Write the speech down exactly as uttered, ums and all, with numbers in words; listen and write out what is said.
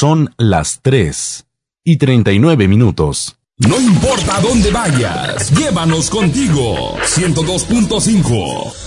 Son las tres y treinta y nueve minutos. No importa dónde vayas, llévanos contigo. ciento dos punto cinco